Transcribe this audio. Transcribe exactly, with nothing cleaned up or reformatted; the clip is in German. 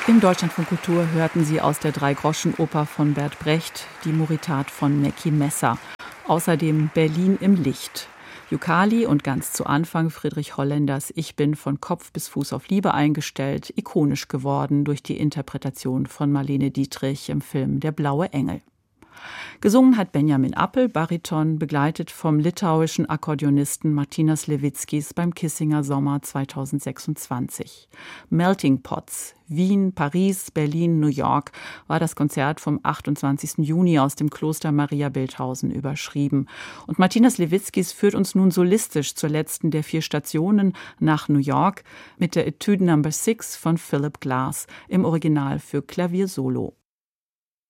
Im Deutschlandfunk Kultur hörten Sie aus der Drei-Groschen-Oper von Bert Brecht die Moritat von Necki Messer. Außerdem Berlin im Licht. Jucali und ganz zu Anfang Friedrich Holländers Ich bin von Kopf bis Fuß auf Liebe eingestellt, ikonisch geworden durch die Interpretation von Marlene Dietrich im Film Der blaue Engel. Gesungen hat Benjamin Appel, Bariton, begleitet vom litauischen Akkordeonisten Martynas Levickis beim Kissinger Sommer zweitausendsechsundzwanzig. Melting Pots, Wien, Paris, Berlin, New York war das Konzert vom achtundzwanzigsten Juni aus dem Kloster Maria Bilthausen überschrieben. Und Martynas Levickis führt uns nun solistisch zur letzten der vier Stationen nach New York mit der Etude Number six von Philip Glass, im Original für Klavier Solo.